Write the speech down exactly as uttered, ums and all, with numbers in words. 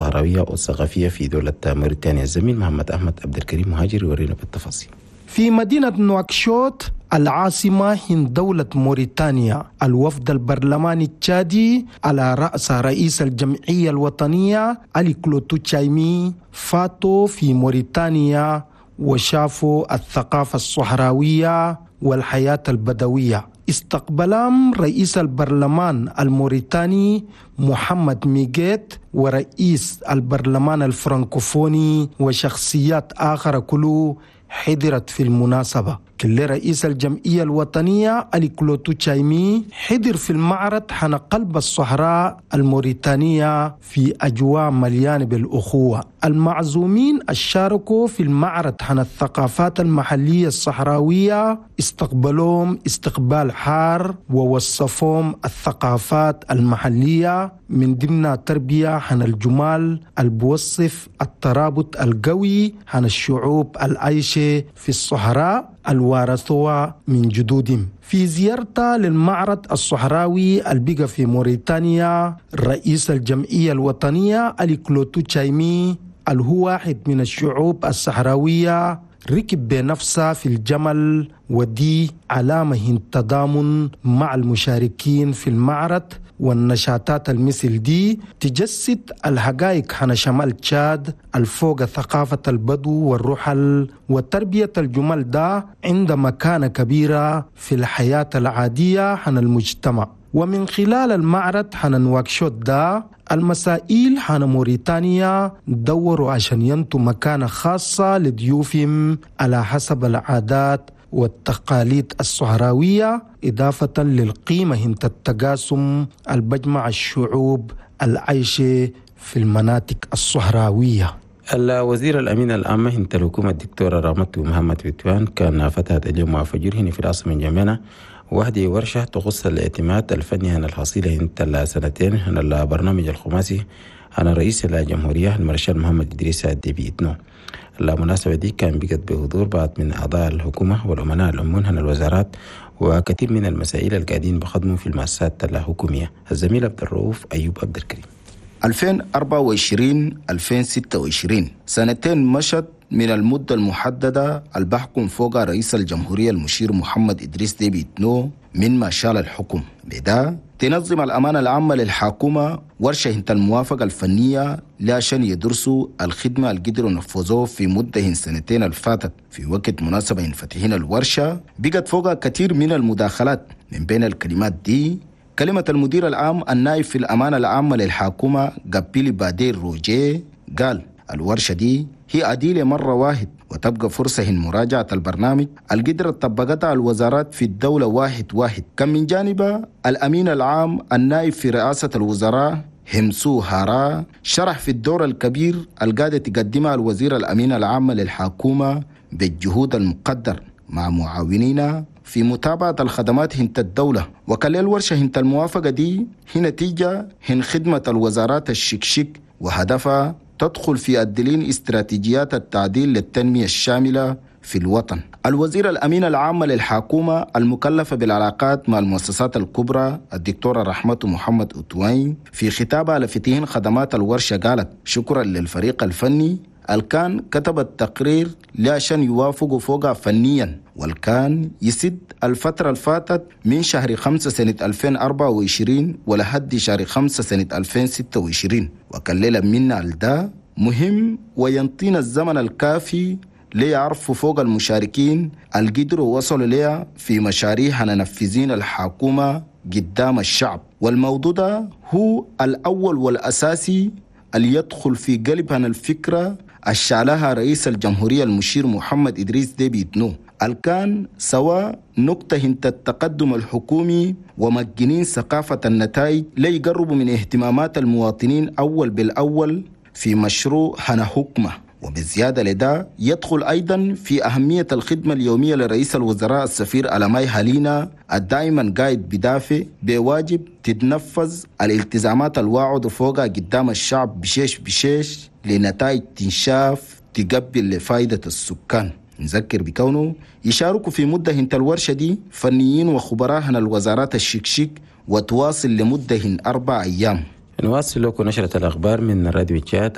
الصحراوية والثقافية في دولة موريتانيا. الزميل محمد أحمد عبد الكريم مهاجر يورينا بالتفاصيل. في مدينة نواكشوط العاصمة هند دولة موريتانيا، الوفد البرلماني التشادي على رأس رئيس الجمعية الوطنية علي كلوتو تشايمي فاتوا في موريتانيا وشافوا الثقافة الصحراوية والحياة البدوية. استقبلهم رئيس البرلمان الموريتاني محمد ميغيت ورئيس البرلمان الفرنكوفوني وشخصيات آخر كله حضرت في المناسبة. كل رئيس الجمعية الوطنية علي كلوتو تشايمي حضر في المعرض حن قلب الصحراء الموريتانية في أجواء مليانة بالأخوة. المعزومين الشاركوا في المعرض حن الثقافات المحلية الصحراوية استقبلوهم استقبال حار ووصفوهم الثقافات المحلية من ضمن التربية حن الجمال البوصف الترابط القوي حن الشعوب العايشة في الصحراء الوارثوها من جدودهم. في زيارته للمعرض الصحراوي البقى في موريتانيا، رئيس الجمعية الوطنية علي كلوتو تشايمي اللي هو واحد من الشعوب الصحراوية ركب بنفسه في الجمل، ودي علامة تضامن مع المشاركين في المعرض. والنشاطات المثل دي تجسد الحقائق حن شمال تشاد الفوق ثقافة البدو والرحل وتربية الجمل ده عند مكانة كبيرة في الحياة العادية حن المجتمع. ومن خلال المعرض حن نواكشوط ده المسائل حن موريتانيا دوروا عشان ينتوا مكانة خاصة لضيوفهم على حسب العادات والتقاليد الصحراوية، إضافة للقيمة هنت التقاسم البجمع الشعوب العايشة في المناطق الصحراوية. الوزير الأمين العام هنت الحكومة الدكتورة رامت محمد بتوان كان فتحت اليوم وفجر هنا في العاصمة الجامعة وحدة ورشة تخص الاعتماد الفني عن الحصيلة هنت السنتين عن البرنامج الخماسي عن رئيس الجمهورية المارشال محمد إدريس ديبي إتنو. المناسبة دي كان بقت بحضور بعض من أعضاء الحكومة والأمناء العمون عن الوزارات وكثير من المسائل القاعدين بخدموا في المؤسسات الحكومية. الزميل عبد الرؤوف أيوب عبد الكريم. ألفين وأربعة وعشرين ألفين وستة وعشرين سنتين مشت من المدة المحددة البحكم فوق رئيس الجمهورية المشير محمد إدريس ديبي إتنو من ما شال الحكم. بدا تنظم الأمانة العامة للحكومة ورشة هنت الموافقة الفنية لعشان يدرسوا الخدمة اللي قدروا نفذوه في مدة سنتين الفاتت. في وقت مناسبة انفتحين الورشة بقت فوق كثير من المداخلات. من بين الكلمات دي كلمة المدير العام النائب في الأمانة العامة للحكومة قبيلي بادير روجيه قال الورشة دي هي عديلة مرة واحد وتبقى فرصة هن مراجعة البرنامج القدرة طبقتها الوزارات في الدولة واحد واحد. كان من جانبها الأمين العام النائب في رئاسة الوزراء همسو هارا شرح في الدور الكبير القادة تقدمها الوزير الأمين العام للحكومة بالجهود المقدر مع معاونينا في متابعة الخدمات هنت الدولة. وكل الورشة هنت الموافقة دي هي نتيجة هن خدمة الوزارات الشكشك وهدفها تدخل في الدلين استراتيجيات التعديل للتنمية الشاملة في الوطن. الوزير الأمين العام للحكومة المكلفة بالعلاقات مع المؤسسات الكبرى الدكتورة رحمة محمد أتوين في خطابها لفتحين خدمات الورشة قالت شكرا للفريق الفني الكان كتب التقرير لعشان يوافقوا فوقها فنيا والكان يسد الفترة الفاتت من شهر خمسة سنة ألفين وأربعة وعشرين ولحد شهر خمسة سنة ألفين وستة وعشرين. وكللا منا الدا مهم وينطينا الزمن الكافي ليعرفوا فوق المشاركين القدروا وصلوا لها في مشاريع ننفذين الحكومة قدام الشعب. والموضوع ده هو الأول والأساسي اللي يدخل في قلبها الفكرة الشعلها رئيس الجمهورية المشير محمد إدريس ديبي إتنو الكان سواء نقطة هنت التقدم الحكومي ومجنين ثقافة النتائج ليقربوا من اهتمامات المواطنين أول بالأول في مشروع هنا حكمة. وبزيادة لده يدخل أيضا في أهمية الخدمة اليومية لرئيس الوزراء السفير ألماي هالينا الدائما قايد بدافع بواجب تتنفذ الالتزامات الواعد فوقها قدام الشعب بشيش بشيش لنتائج تنشاف تقبل لفائدة السكان. نذكر بكونه يشاركوا في مدة هنت الورشة دي فنيين وخبراء هن الوزارات الشكشك وتواصل لمدة هن أربع أيام. نواصل لكم نشرة الأخبار من راديو تشات.